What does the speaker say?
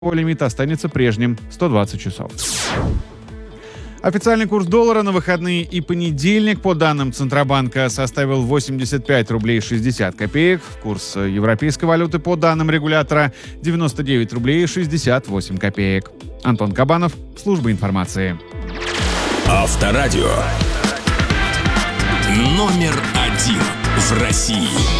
лимит останется прежним – 120 часов. Официальный курс доллара на выходные и понедельник, по данным Центробанка, составил 85 рублей 60 копеек. Курс европейской валюты, по данным регулятора, 99 рублей 68 копеек. Антон Кабанов, служба информации. Авторадио. Номер один в России.